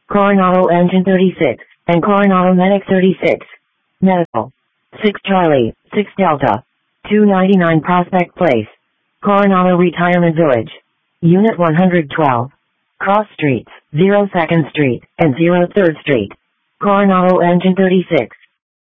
Coronado Engine 36, and Coronado Medic 36. Medical. 6 Charlie, 6 Delta. 299 Prospect Place. Coronado Retirement Village. Unit 112. Cross Streets, 0 2nd Street, and 0 3rd Street. Coronado Engine 36.